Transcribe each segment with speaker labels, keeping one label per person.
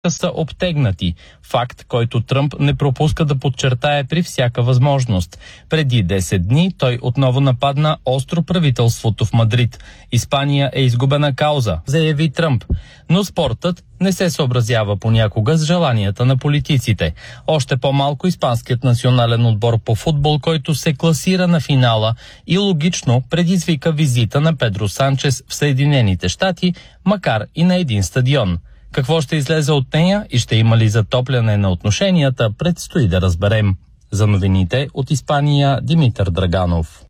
Speaker 1: са обтегнати. Факт, който Тръмп не пропуска да подчертае при всяка възможност. Преди 10 дни той отново нападна остро правителството в Мадрид. Испания е изгубена кауза, заяви Тръмп. Но спортът не се съобразява понякога с желанията на политиците. Още по-малко испанският национален отбор по футбол, който се класира на финала и логично предизвика визита на Педро Санчес в Съединените щати, макар и на един стадион. Какво ще излезе от нея и ще има ли затопляне на отношенията, предстои да разберем. За новините от Испания, Димитър Драганов.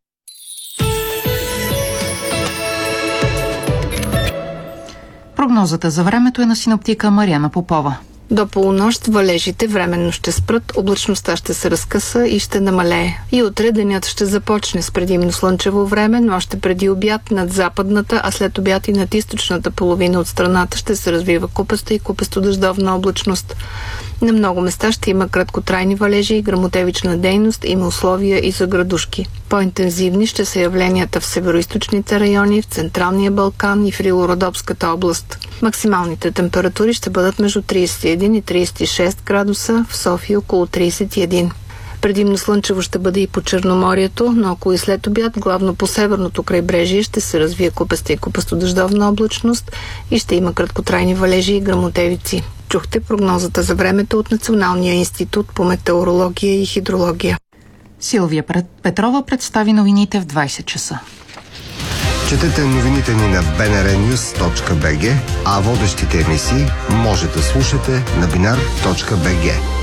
Speaker 2: Прогнозата за времето е на синоптика Мариана Попова.
Speaker 3: До полунощ валежите временно ще спрат, облачността ще се разкъса и ще намалее. И утре денят ще започне с предимно слънчево време, но още преди обяд над западната, а след обяд и над източната половина от страната ще се развива купеста и купесто-дъждовна облачност. На много места ще има краткотрайни валежи и гръмотевична дейност, има условия и за градушки. По-интензивни ще са явленията в североизточните райони, в Централния Балкан и в Рило-Родопската област. Максималните температури ще бъдат между 31 и 36 градуса, в София около 31. Предимно слънчево ще бъде и по Черноморието, но около и след обяд, главно по северното крайбрежие, ще се развие купеста и купесто-дъждовна облачност и ще има краткотрайни валежи и гръмотевици. Чухте прогнозата за времето от Националния институт по метеорология и хидрология.
Speaker 2: Силвия Петрова представи новините в 20 часа.
Speaker 4: Четете новините ни на bnrnews.bg, а водещите емисии може да слушате на binar.bg.